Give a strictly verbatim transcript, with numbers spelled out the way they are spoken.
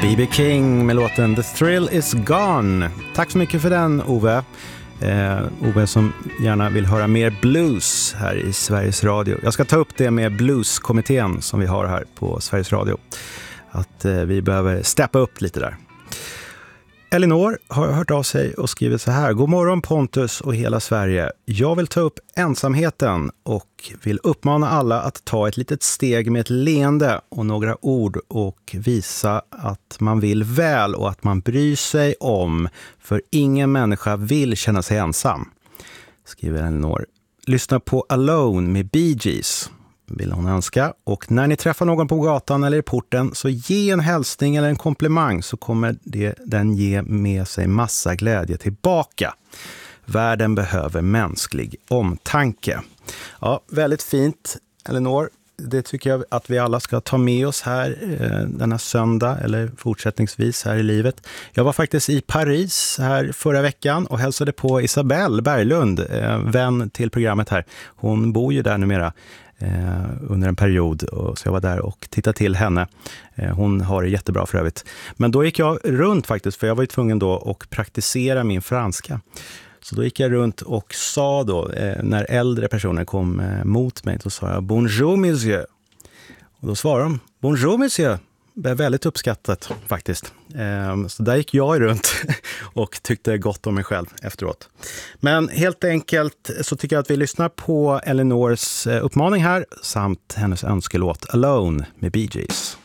B B King med låten The Thrill Is Gone. Tack så mycket för den, Ove. Eh, Ove som gärna vill höra mer blues här i Sveriges Radio. Jag ska ta upp det med blueskommittén som vi har här på Sveriges Radio. Att eh, vi behöver steppa upp lite där. Elinor har hört av sig och skrivit så här: God morgon Pontus och hela Sverige. Jag vill ta upp ensamheten och vill uppmana alla att ta ett litet steg med ett leende och några ord och visa att man vill väl och att man bryr sig om, för ingen människa vill känna sig ensam. Skriver Elinor. Lyssna på Alone med Bee Gees, vill hon önska. Och när ni träffar någon på gatan eller i porten, så ge en hälsning eller en komplimang, så kommer det, den ge med sig massa glädje tillbaka. Världen behöver mänsklig omtanke. Ja, väldigt fint, Elinor. Det tycker jag att vi alla ska ta med oss här eh, denna söndag eller fortsättningsvis här i livet. Jag var faktiskt i Paris här förra veckan och hälsade på Isabelle Berglund, eh, vän till programmet här. Hon bor ju där numera eh, under en period, och så jag var där och tittade till henne. Eh, hon har det jättebra för övrigt. Men då gick jag runt faktiskt, för jag var ju tvungen då att praktisera min franska. Så då gick jag runt och sa då, eh, när äldre personer kom eh, mot mig, så sa jag bonjour monsieur. Och då svarade de bonjour monsieur. Det är väldigt uppskattat faktiskt. Eh, så där gick jag runt och tyckte gott om mig själv efteråt. Men helt enkelt så tycker jag att vi lyssnar på Elinors uppmaning här samt hennes önskelåt Alone med Bee Gees.